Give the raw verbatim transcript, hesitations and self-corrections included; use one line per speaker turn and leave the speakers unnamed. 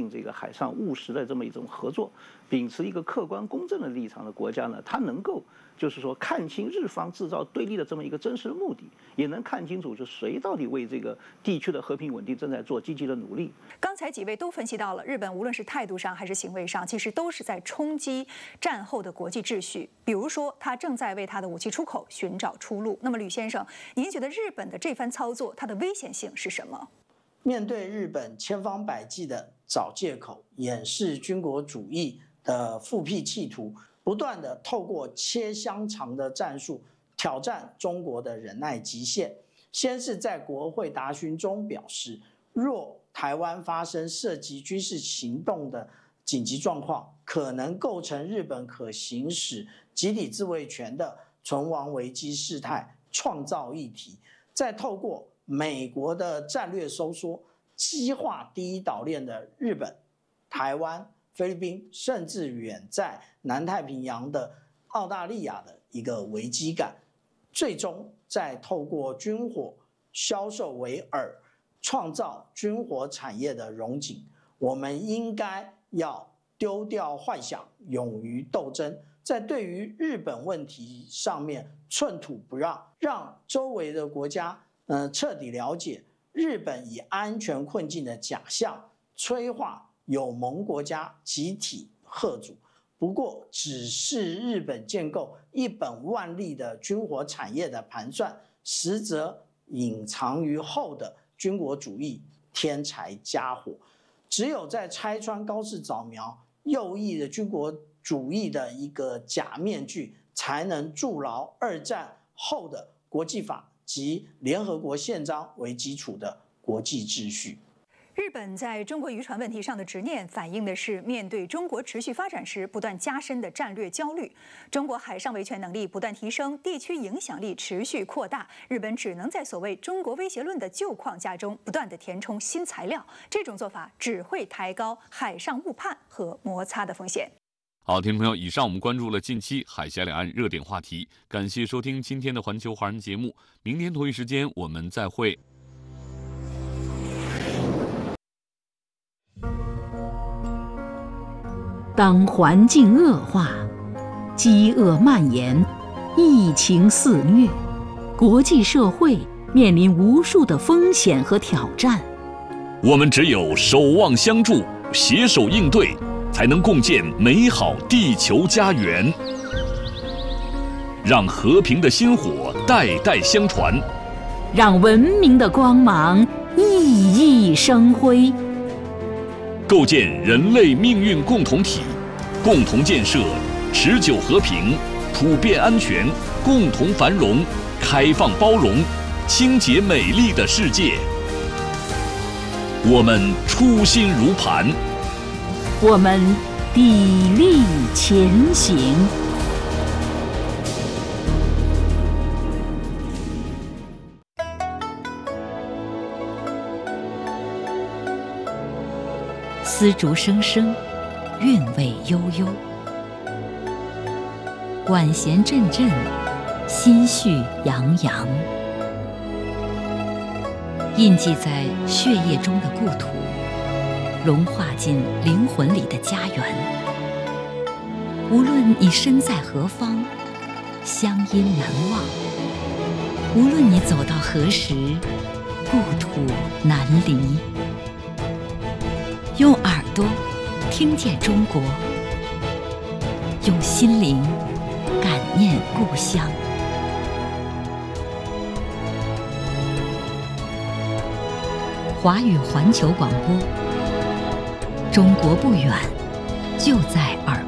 进这个海上务实的这么一种合作，秉持一个客观公正的立场的国家呢，它能够就是说看清日方制造对立的这么一个真实的目的，也能看清楚就谁到底为这个地区的和平稳定正在做积极的努力。
刚才几位都分析到了，日本无论是态度上还是行为上，其实都是在冲击战后的国际秩序。比如说，他正在为他的武器出口寻找出路。那么，吕先生，您觉得日本的这番操作，它的危险性是什么？
面对日本千方百计的找借口、掩饰军国主义的复辟企图，不断的透过切香肠的战术挑战中国的忍耐极限。先是在国会答询中表示，若台湾发生涉及军事行动的紧急状况，可能构成日本可行使集体自卫权的存亡危机事态，创造议题。再透过美国的战略收缩，激化第一岛链的日本、台湾、菲律宾，甚至远在南太平洋的澳大利亚的一个危机感，最终再透过军火销售为饵，创造军火产业的荣景。我们应该要丢掉幻想，勇于斗争，在对于日本问题上面寸土不让，让周围的国家呃彻底了解日本以安全困境的假象，催化友盟国家集体嚇阻。不过，只是日本建构一本万利的军火产业的盘算，实则隐藏于后的军国主义天才家伙。只有在拆穿高市早苗右翼的军国主义的一个假面具，才能筑牢二战后的国际法及联合国宪章为基础的国际秩序。
日本在中国渔船问题上的执念，反映的是面对中国持续发展时不断加深的战略焦虑。中国海上维权能力不断提升，地区影响力持续扩大，日本只能在所谓中国威胁论的旧框架中不断地填充新材料。这种做法只会抬高海上误判和摩擦的风险。
好，听众朋友，以上我们关注了近期海峡两岸热点话题，感谢收听今天的环球华人节目，明天同一时间我们再会。
当环境恶化、饥饿蔓延、疫情肆虐，国际社会面临无数的风险和挑战，
我们只有守望相助，携手应对，才能共建美好地球家园，让和平的薪火代代相传，
让文明的光芒熠熠生辉，
构建人类命运共同体，共同建设持久和平、普遍安全、共同繁荣、开放包容、清洁美丽的世界。我们初心如磐，
我们砥砺前行。丝竹声声，韵味悠悠，管弦阵阵，心绪洋洋。印记在血液中的故土，融化进灵魂里的家园。无论你身在何方，乡音难忘；无论你走到何时，故土难离。用耳朵听见中国，用心灵感念故乡。华语环球广播，中国不远，就在耳